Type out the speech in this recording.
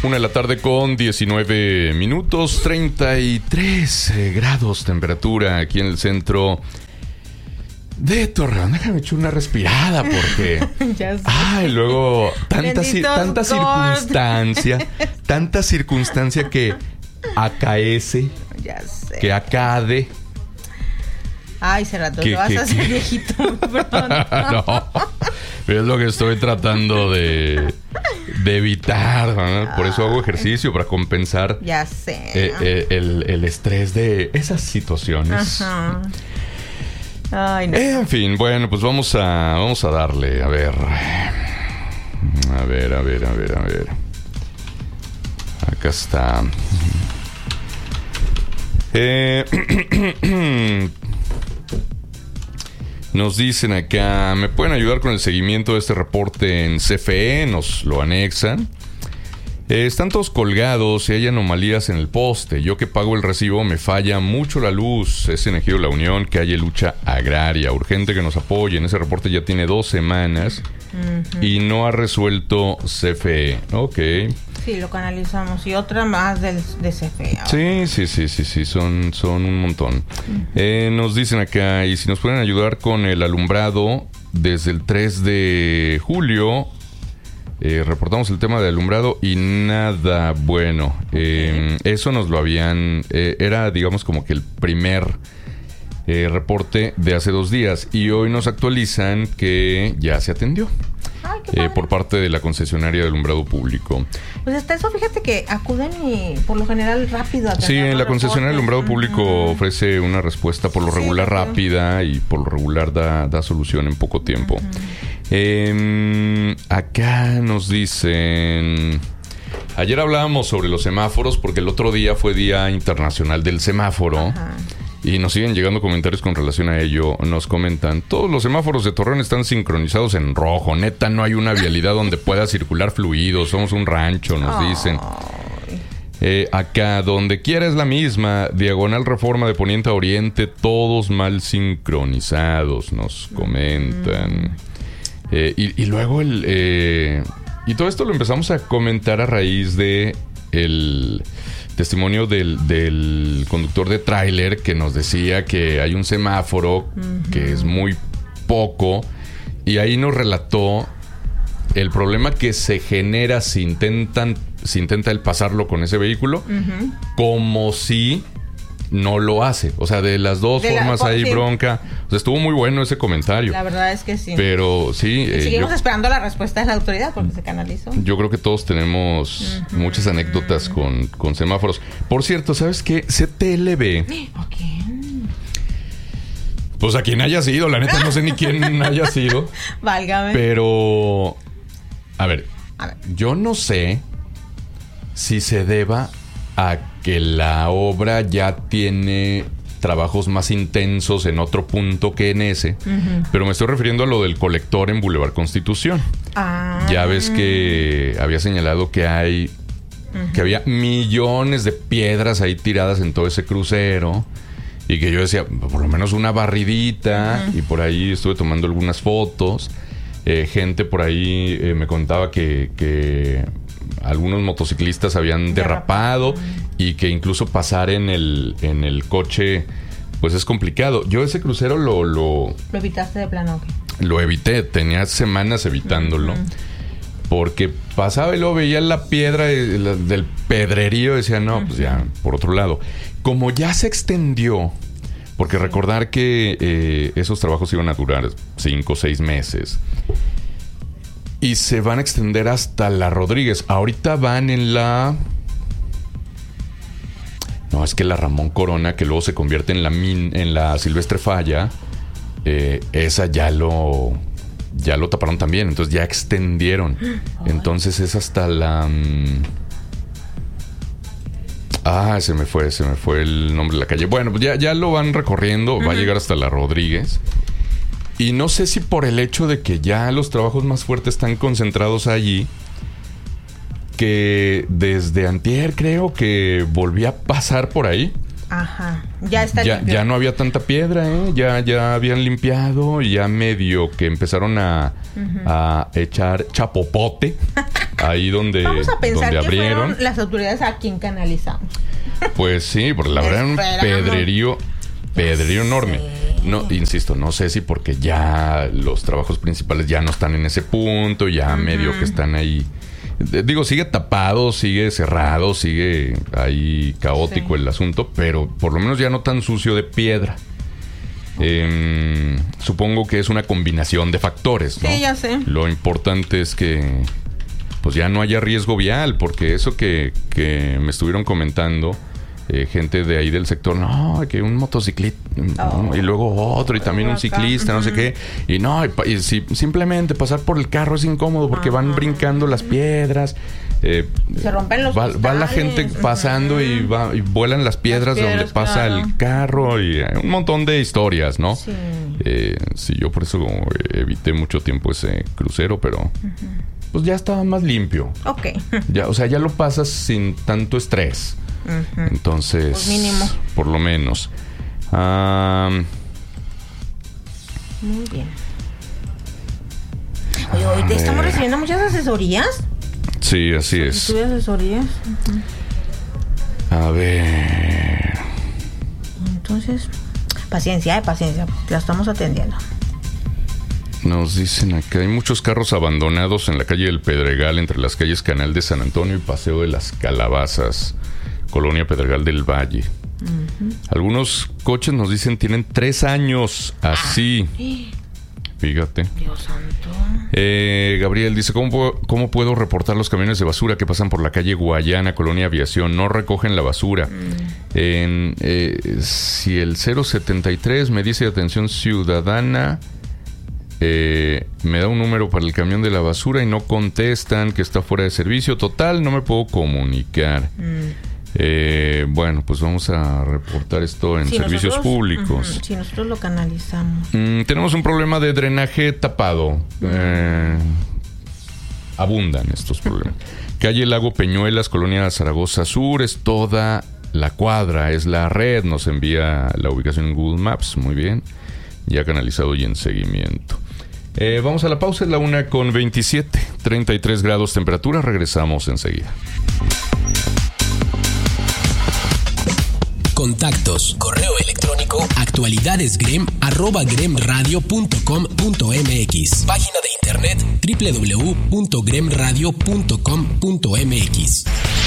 Una de la tarde con 19 minutos, 33 grados temperatura aquí en el centro de Torreón. Déjame echar una respirada porque... Ya sé. Ay, luego tanta circunstancia que acaece, Ya sé. que acade. Ay, Cerrato, te vas a hacer viejito muy pronto. No, pero es lo que estoy tratando de evitar, ¿no? Por eso hago ejercicio, para compensar Ya sé. el estrés de esas situaciones. Ajá. Ay, no. En fin, bueno, pues vamos a darle, a ver. Acá está. Nos dicen acá, ¿me pueden ayudar con el seguimiento de este reporte en CFE? Nos lo anexan. Están todos colgados y hay anomalías en el poste. Yo que pago el recibo me falla mucho la luz. Es en Ejido La Unión que hay lucha agraria. Urgente que nos apoyen. Ese reporte ya tiene 2 semanas y no ha resuelto CFE. Ok. Sí, lo canalizamos. Y otra más de CFE. Sí. Son un montón. Nos dicen acá, y si nos pueden ayudar con el alumbrado desde el 3 de julio. Reportamos el tema de alumbrado y nada bueno. Eso nos lo habían... era, digamos, como que el primer reporte de hace 2 días. Y hoy nos actualizan que ya se atendió. Ay, qué padre. Por parte de la concesionaria de alumbrado público. Pues hasta eso, fíjate que acuden y por lo general rápido a Sí, la concesionaria de alumbrado público ofrece una respuesta por lo regular rápida y por lo regular da solución en poco tiempo. Acá nos dicen... Ayer hablábamos sobre los semáforos porque el otro día fue Día Internacional del Semáforo. Ajá. Y nos siguen llegando comentarios con relación a ello. Nos comentan, todos los semáforos de Torreón están sincronizados en rojo. Neta, no hay una vialidad donde pueda circular fluido. Somos un rancho, nos dicen. Acá, donde quiera es la misma. Diagonal Reforma de Poniente a Oriente, todos mal sincronizados, nos comentan. Y luego y todo esto lo empezamos a comentar a raíz de el testimonio del conductor de tráiler que nos decía que hay un semáforo que es muy poco, y ahí nos relató el problema que se genera si intenta el pasarlo con ese vehículo, como si no lo hace. O sea, de las dos formas hay bronca. O sea, estuvo muy bueno ese comentario. La verdad es que sí. Pero sí. Seguimos esperando la respuesta de la autoridad porque se canalizó. Yo creo que todos tenemos muchas anécdotas con semáforos. Por cierto, ¿sabes qué? CTLB. ¿A quién? Pues a quien haya sido. La neta no sé ni quién haya sido. Válgame. Pero... A ver. Yo no sé si se deba a que la obra ya tiene trabajos más intensos en otro punto que en ese, pero me estoy refiriendo a lo del colector en Boulevard Constitución. Ya ves que había señalado que había millones de piedras ahí tiradas en todo ese crucero, y que yo decía, por lo menos una barridita, y por ahí estuve tomando algunas fotos. Gente por ahí me contaba que algunos motociclistas habían derrapado y que incluso pasar en el coche pues es complicado. Yo ese crucero ¿Lo evitaste de plano? ¿Okay? Lo evité, tenía semanas evitándolo. Porque pasaba y luego veía la piedra del pedrerío y decía, no, pues ya, por otro lado. Como ya se extendió, porque recordar que esos trabajos iban a durar 5 o 6 meses. Y se van a extender hasta la Rodríguez. Ahorita van en la... No, es que la Ramón Corona, que luego se convierte en la Silvestre Falla, esa ya lo taparon también. Entonces ya extendieron. Entonces es hasta la... se me fue el nombre de la calle. Bueno, pues ya lo van recorriendo. Va a llegar hasta la Rodríguez. Y no sé si por el hecho de que ya los trabajos más fuertes están concentrados allí, que desde antier creo que volví a pasar por ahí. Ajá, ya está limpio. Ya no había tanta piedra, ya habían limpiado, ya medio que empezaron a echar chapopote ahí donde Vamos a pensar donde que abrieron. fueron las autoridades a quien canalizamos. Pues sí, porque la verdad era un pedrerío enorme. No, insisto, no sé si porque ya los trabajos principales ya no están en ese punto, ya medio que están ahí. Digo, sigue tapado, sigue cerrado, sigue ahí caótico el asunto, pero por lo menos ya no tan sucio de piedra. Supongo que es una combinación de factores, ¿no? Sí, ya sé. Lo importante es que pues ya no haya riesgo vial, porque eso que me estuvieron comentando gente de ahí del sector, no, que un motociclista y luego otro y también un ciclista, no sé qué, y simplemente pasar por el carro es incómodo porque van brincando las piedras, se rompen los va la gente pasando y vuelan las piedras donde pasa el carro y un montón de historias, ¿no? Sí. Sí, yo por eso evité mucho tiempo ese crucero, pero pues ya estaba más limpio. Ok. Ya, o sea, ya lo pasas sin tanto estrés. Entonces, pues mínimo. Por lo menos. Muy bien. Oye, hoy te estamos recibiendo muchas asesorías. Sí, así es. ¿Tuve asesorías? A ver. Entonces, paciencia, la estamos atendiendo. Nos dicen acá, hay muchos carros abandonados en la calle del Pedregal, entre las calles Canal de San Antonio y Paseo de las Calabazas, Colonia Pedregal del Valle. Algunos coches nos dicen tienen 3 años así. Fíjate. Dios santo. Gabriel dice, ¿cómo puedo reportar los camiones de basura que pasan por la calle Guayana, Colonia Aviación? No recogen la basura. Si el 073 me dice atención ciudadana, me da un número para el camión de la basura y no contestan, que está fuera de servicio. Total, no me puedo comunicar. Bueno, pues vamos a reportar esto en servicios públicos. Si nosotros lo canalizamos. Tenemos un problema de drenaje tapado. Abundan estos problemas. Calle Lago Peñuelas, Colonia Zaragoza Sur, es toda la cuadra, es la red. Nos envía la ubicación en Google Maps. Muy bien. Ya canalizado y en seguimiento. Vamos a la pausa, es la 1:27, 33 grados temperatura. Regresamos enseguida. Contactos, correo electrónico, actualidadesgrem@gremradio.com.mx. Página de internet www.gremradio.com.mx.